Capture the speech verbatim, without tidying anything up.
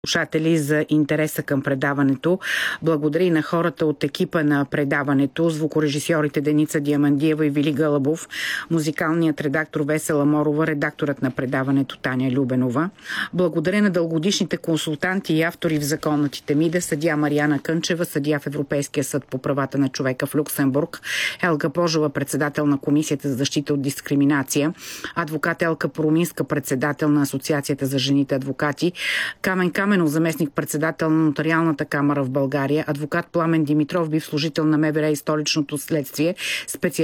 слушатели за интереса към предаването. Благодаря и на хората от екипа на предаването, звукорежисьорите Деница Диамандиева и Вили Гълъбов, музикалният редактор Весела Морова, редакторът на предаването Таня Любенова. Благодаря на дългогодишните консултанти и автори в законната Мида, съдия Мариана Кънчева, съдия в Европейския съд по правата на човека в Люксембург, Елга Божова, председател на Комисията за защита от дискриминация, адвокат Елка Пороминска, председател на Асоциацията за жените адвокати, Камен Каменов, заместник-председател на Нотариалната камара в България, адвокат Пламен Димитров, бив служител на МВР и столичното следствие, специалист